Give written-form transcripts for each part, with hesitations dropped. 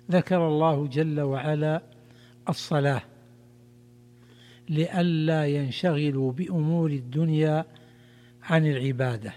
ذكر الله جل وعلا الصلاة لئلا ينشغلوا بأمور الدنيا عن العبادة،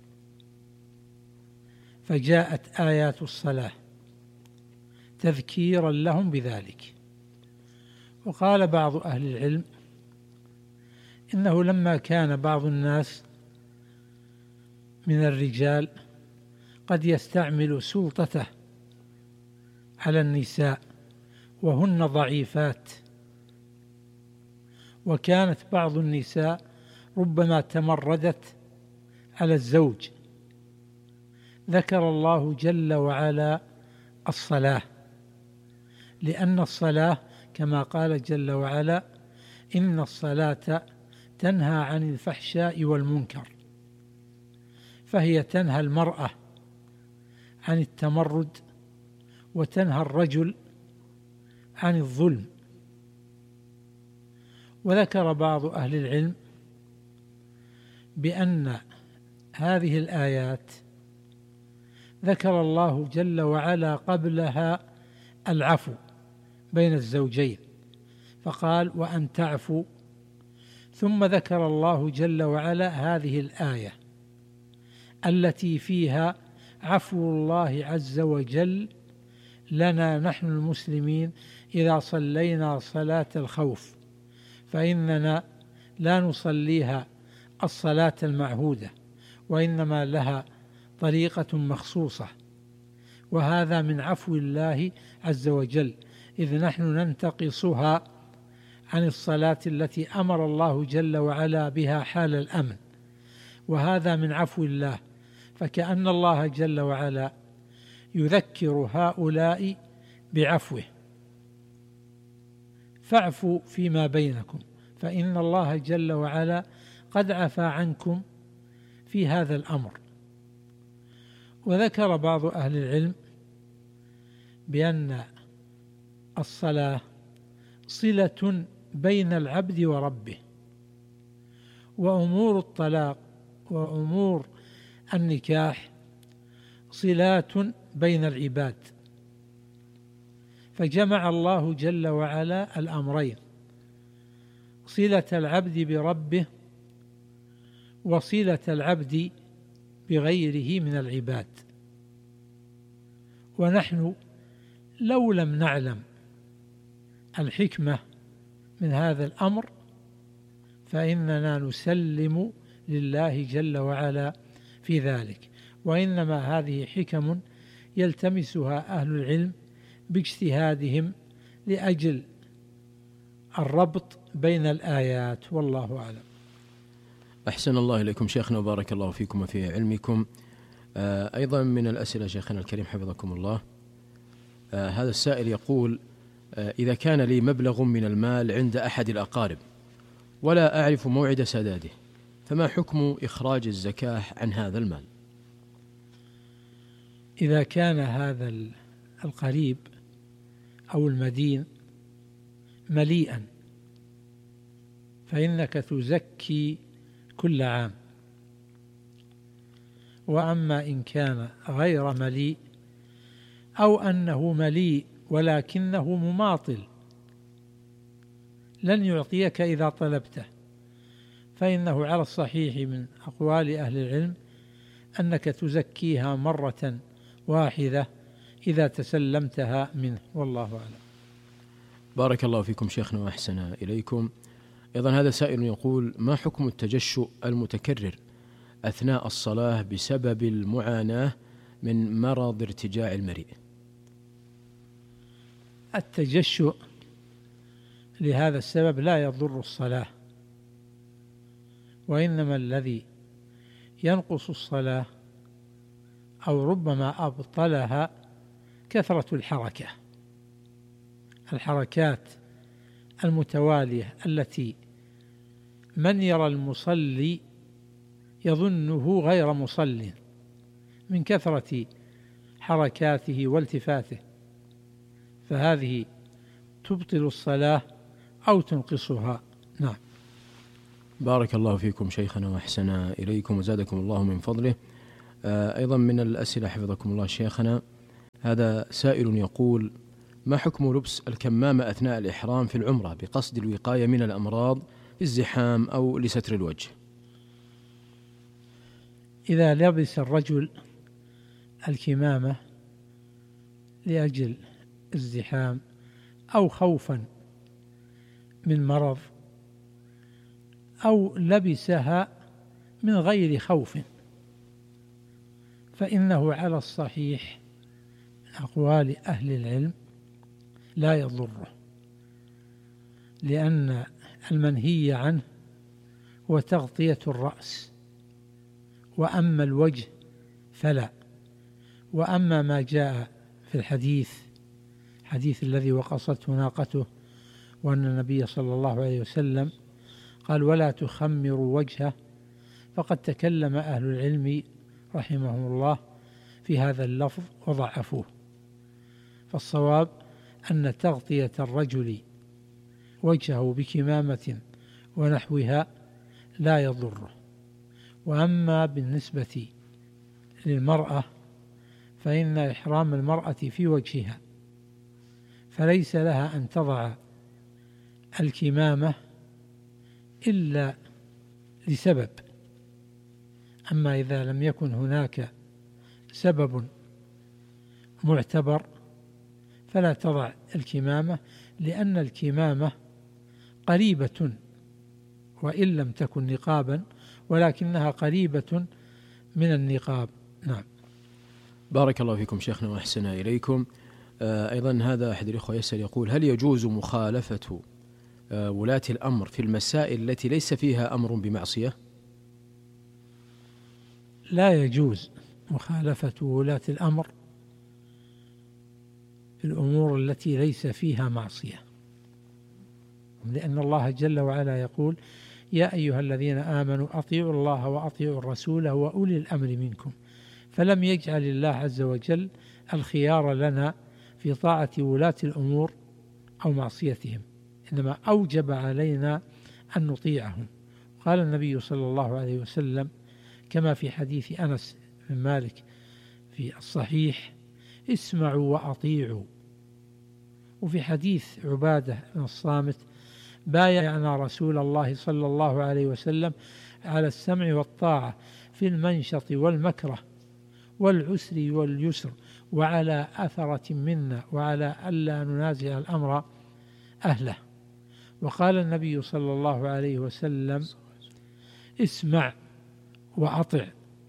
فجاءت آيات الصلاة تذكيرا لهم بذلك. وقال بعض أهل العلم إنه لما كان بعض الناس من الرجال قد يستعمل سلطته على النساء وهن ضعيفات، وكانت بعض النساء ربما تمردت على الزوج، ذكر الله جل وعلا الصلاة، لأن الصلاة كما قال جل وعلا: إن الصلاة تنهى عن الفحشاء والمنكر، فهي تنهى المرأة عن التمرد وتنهى الرجل عن الظلم. وذكر بعض أهل العلم بأن هذه الآيات ذكر الله جل وعلا قبلها العفو بين الزوجين، فقال: وأن تعفوا، ثم ذكر الله جل وعلا هذه الآية التي فيها عفو الله عز وجل لنا نحن المسلمين إذا صلينا صلاة الخوف، فإننا لا نصليها الصلاة المعهودة، وإنما لها طريقة مخصوصة، وهذا من عفو الله عز وجل، إذ نحن ننتقصها عن الصلاة التي أمر الله جل وعلا بها حال الأمن، وهذا من عفو الله. فكأن الله جل وعلا يذكر هؤلاء بعفوه: فاعفوا فيما بينكم فإن الله جل وعلا قد عفا عنكم في هذا الأمر. وذكر بعض أهل العلم بأن الصلاة صلة بين العبد وربه، وأمور الطلاق وأمور النكاح صلات بين العباد، فجمع الله جل وعلا الأمرين: صلة العبد بربه وصلة العبد بغيره من العباد. ونحن لو لم نعلم الحكمة من هذا الأمر فإننا نسلم لله جل وعلا في ذلك، وإنما هذه حكم يلتمسها أهل العلم باجتهادهم لأجل الربط بين الآيات، والله أعلم. أحسن الله إليكم شيخنا وبارك الله فيكم وفي علمكم. أيضا من الأسئلة شيخنا الكريم حفظكم الله، هذا السائل يقول: إذا كان لي مبلغ من المال عند أحد الأقارب ولا أعرف موعد سداده، فما حكم إخراج الزكاة عن هذا المال؟ إذا كان هذا القريب أو المدين مليئا فإنك تزكي كل عام، وأما إن كان غير مليء أو أنه مليء ولكنه مماطل لن يعطيك إذا طلبته، فإنه على الصحيح من أقوال أهل العلم أنك تزكيها مرة واحدة إذا تسلمتها منه، والله أعلم. بارك الله فيكم شيخنا وأحسن إليكم. أيضا هذا سائل يقول: ما حكم التجشؤ المتكرر أثناء الصلاة بسبب المعاناة من مرض ارتجاع المريء؟ التجشؤ لهذا السبب لا يضر الصلاة، وإنما الذي ينقص الصلاة أو ربما أبطلها كثرة الحركات المتوالية التي من يرى المصلي يظنه غير مصل من كثرة حركاته والتفاته، فهذه تبطل الصلاة أو تنقصها. نعم. بارك الله فيكم شيخنا وأحسن إليكم وزادكم الله من فضله. أيضا من الأسئلة حفظكم الله شيخنا، هذا سائل يقول: ما حكم لبس الكمامة أثناء الإحرام في العمرة بقصد الوقاية من الأمراض في الزحام أو لستر الوجه؟ إذا لبس الرجل الكمامة لأجل الزحام أو خوفا من مرض أو لبسها من غير خوف، فإنه على الصحيح من أقوال أهل العلم لا يضره، لأن المنهي عنه هو تغطية الرأس، وأما الوجه فلا. وأما ما جاء في الحديث الذي وقصته ناقته، وأن النبي صلى الله عليه وسلم قال ولا تخمروا وجهه، فقد تكلم أهل العلم رحمهم الله في هذا اللفظ وضعفوه. فالصواب أن تغطية الرجل وجهه بكمامة ونحوها لا يضره. وأما بالنسبة للمرأة فإن إحرام المرأة في وجهها، فليس لها أن تضع الكمامة إلا لسبب. أما إذا لم يكن هناك سبب معتبر فلا تضع الكمامة، لأن الكمامة قريبة وإن لم تكن نقابا، ولكنها قريبة من النقاب. نعم. بارك الله فيكم شيخنا وأحسن إليكم. أيضا هذا أحد الإخوة يسأل يقول هل يجوز مخالفة ولاة الأمر في المسائل التي ليس فيها أمر بمعصية؟ لا يجوز مخالفة ولاة الأمر في الأمور التي ليس فيها معصية، لأن الله جل وعلا يقول يا أيها الذين آمنوا أطيعوا الله وأطيعوا الرسول وأولي الأمر منكم، فلم يجعل الله عز وجل الخيار لنا في طاعة ولاة الأمور أو معصيتهم، إنما أوجب علينا أن نطيعهم. قال النبي صلى الله عليه وسلم كما في حديث أنس بن مالك في الصحيح اسمعوا وأطيعوا. وفي حديث عبادة بن الصامت بايعنا رسول الله صلى الله عليه وسلم على السمع والطاعة في المنشط والمكره والعسر واليسر وعلى أثرة منا وعلى ألا ننازع الأمر أهله. وقال النبي صلى الله عليه وسلم اسمع وأطع.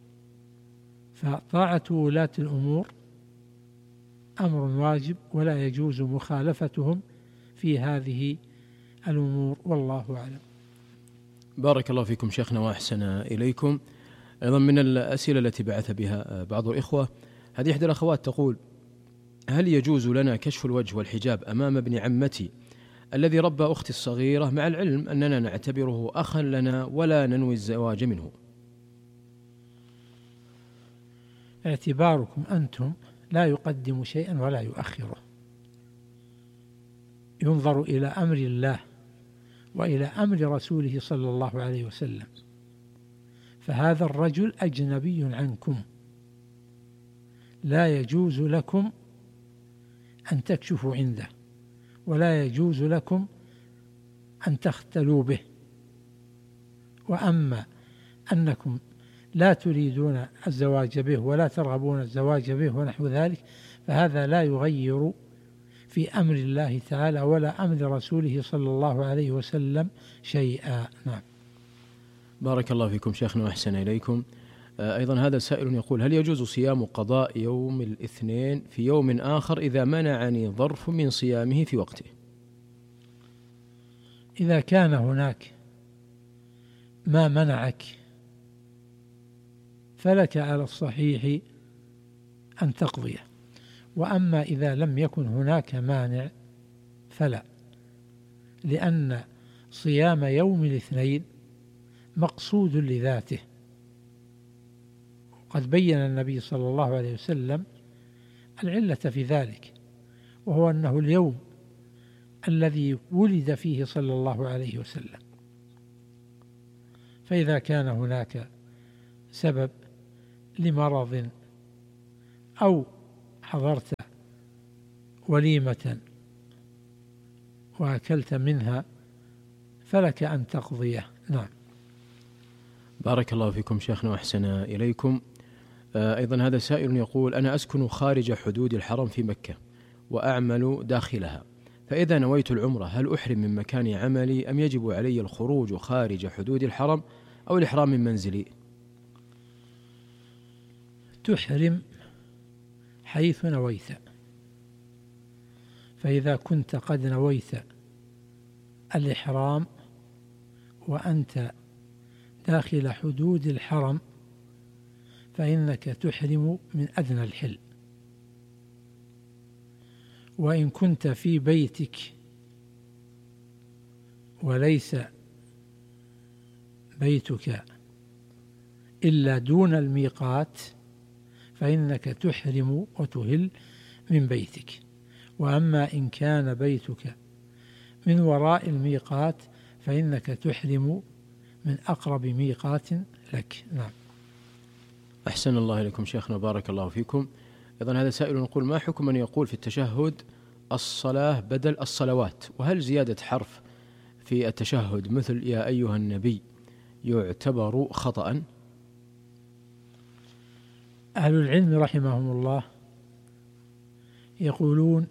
فطاعة ولاة الأمور أمر واجب ولا يجوز مخالفتهم في هذه الأمور، والله أعلم. بارك الله فيكم شيخنا وأحسن إليكم. أيضا من الأسئلة التي بعث بها بعض الإخوة، هذه إحدى الأخوات تقول هل يجوز لنا كشف الوجه والحجاب أمام ابن عمتي الذي ربى أختي الصغيرة، مع العلم أننا نعتبره أخا لنا ولا ننوي الزواج منه؟ اعتباركم أنتم لا يقدم شيئا ولا يؤخره، ينظر إلى أمر الله وإلى أمر رسوله صلى الله عليه وسلم. فهذا الرجل أجنبي عنكم، لا يجوز لكم أن تكشفوا عنده، ولا يجوز لكم أن تختلوا به. وأما أنكم لا تريدون الزواج به ولا ترغبون الزواج به ونحو ذلك، فهذا لا يغير في أمر الله تعالى ولا أمر رسوله صلى الله عليه وسلم شيئا. نعم. بارك الله فيكم شيخنا وأحسن إليكم. أيضا هذا سائل يقول هل يجوز صيام قضاء يوم الاثنين في يوم آخر إذا منعني ظرف من صيامه في وقته؟ إذا كان هناك ما منعك فلك على الصحيح أن تقضيه، وأما إذا لم يكن هناك مانع فلا، لأن صيام يوم الاثنين مقصود لذاته. قد بين النبي صلى الله عليه وسلم العلة في ذلك، وهو أنه اليوم الذي ولد فيه صلى الله عليه وسلم. فإذا كان هناك سبب لمرض أو حضرت وليمة وأكلت منها فلك أن تقضيه. نعم. بارك الله فيكم شيخنا وأحسن إليكم. أيضا هذا سائل يقول: أنا أسكن خارج حدود الحرم في مكة وأعمل داخلها، فإذا نويت العمرة هل أحرم من مكان عملي أم يجب علي الخروج خارج حدود الحرم أو الإحرام من منزلي؟ تحرم حيث نويت، فإذا كنت قد نويت الإحرام وأنت داخل حدود الحرم فإنك تحرم من أدنى الحل. وإن كنت في بيتك وليس بيتك إلا دون الميقات فإنك تحرم وتهل من بيتك. وأما إن كان بيتك من وراء الميقات فإنك تحرم من أقرب ميقات لك. نعم. أحسن الله إليكم شيخنا وبارك الله فيكم. أيضا هذا سائل يقول: ما حكم من يقول في التشهد الصلاة بدل الصلوات؟ وهل زيادة حرف في التشهد مثل يا أيها النبي يعتبر خطأ؟ أهل العلم رحمهم الله يقولون: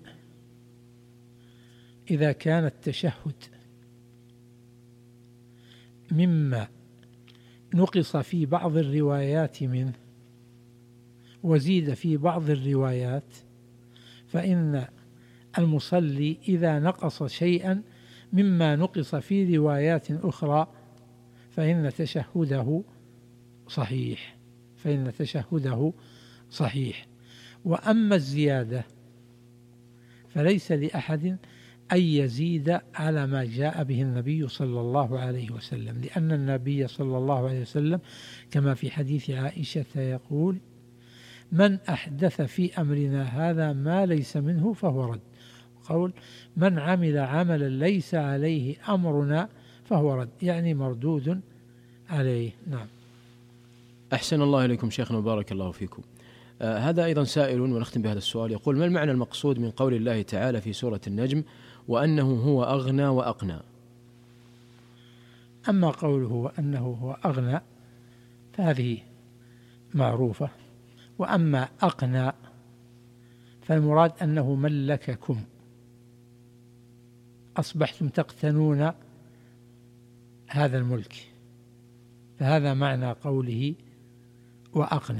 إذا كان التشهد مما نقص في بعض الروايات منه وزيد في بعض الروايات فإن المصلي إذا نقص شيئا مما نقص في روايات أخرى فإن تشهده صحيح. وأما الزيادة فليس لأحد أن يزيد على ما جاء به النبي صلى الله عليه وسلم، لأن النبي صلى الله عليه وسلم كما في حديث عائشة يقول: من أحدث في أمرنا هذا ما ليس منه فهو رد. قول: من عمل عملا ليس عليه أمرنا فهو رد، يعني مردود عليه. نعم. أحسن الله إليكم شيخنا وبارك الله فيكم. هذا أيضا سائل ونختم بهذا السؤال يقول: ما المعنى المقصود من قول الله تعالى في سورة النجم وأنه هو أغنى وأقنى؟ أما قوله وأنه هو أغنى فهذه معروفة، وأما أقنى فالمراد أنه ملككم، أصبحتم تقتنون هذا الملك، فهذا معنى قوله وأقنى.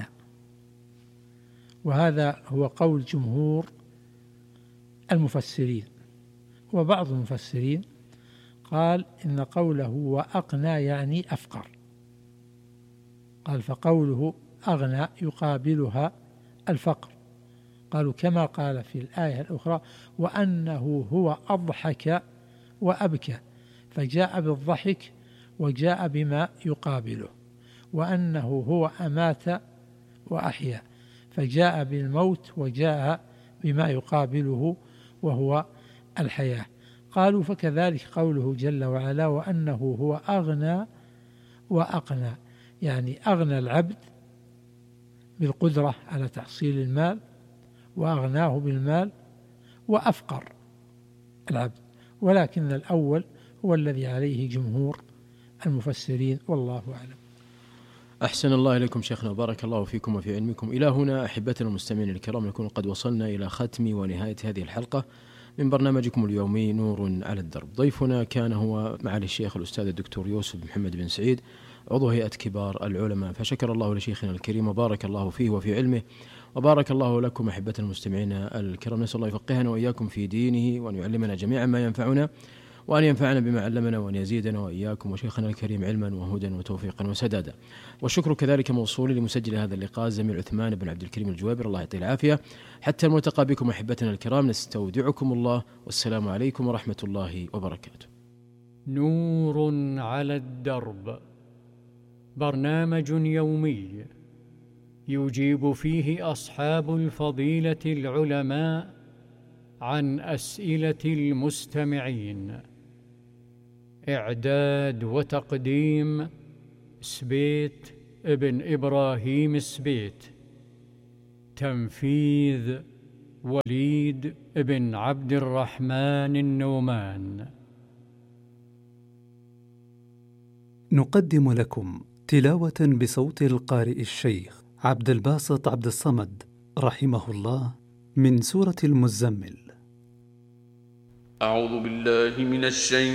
وهذا هو قول جمهور المفسرين. وبعض المفسرين قال إن قوله وأقنى يعني أفقر، قال فقوله أغنى يقابلها الفقر، قالوا كما قال في الآية الأخرى وأنه هو أضحك وأبكى، فجاء بالضحك وجاء بما يقابله، وأنه هو أمات وأحيا، فجاء بالموت وجاء بما يقابله وهو الحياة. قالوا فكذلك قوله جل وعلا وأنه هو أغنى وأقنى، يعني أغنى العبد بالقدرة على تحصيل المال وأغناه بالمال، وأفقر العبد، ولكن الأول هو الذي عليه جمهور المفسرين، والله أعلم. أحسن الله إليكم شيخنا وبارك الله فيكم وفي علمكم. إلى هنا أحبتنا المستمعين الكرام نكون قد وصلنا إلى ختم ونهاية هذه الحلقة من برنامجكم اليومي نور على الدرب. ضيفنا كان هو معالي الشيخ الأستاذ الدكتور يوسف محمد بن سعيد عضو هيئة كبار العلماء، فشكر الله لشيخنا الكريم وبارك الله فيه وفي علمه، وبارك الله لكم أحبتنا المستمعين الكرام. نسأل الله يفقهنا وإياكم في دينه وأن يعلمنا جميعا ما ينفعنا وأن ينفعنا بما علمنا وأن يزيدنا وإياكم وشيخنا الكريم علما وهدى وتوفيقا وسدادا. والشكر كذلك موصول لمسجل هذا اللقاء زميل عثمان بن عبد الكريم الجوابر، الله يعطيه العافية. حتى الملتقى بكم أحبتنا الكرام، نستودعكم الله والسلام عليكم ورحمة الله وبركاته. نور على الدرب، برنامج يومي يجيب فيه أصحاب الفضيلة العلماء عن أسئلة المستمعين. إعداد وتقديم سبيت ابن إبراهيم سبيت. تنفيذ وليد بن عبد الرحمن النومان. نقدم لكم تلاوة بصوت القارئ الشيخ عبد الباسط عبد الصمد رحمه الله من سورة المزمل. أعوذ بالله من الشيطان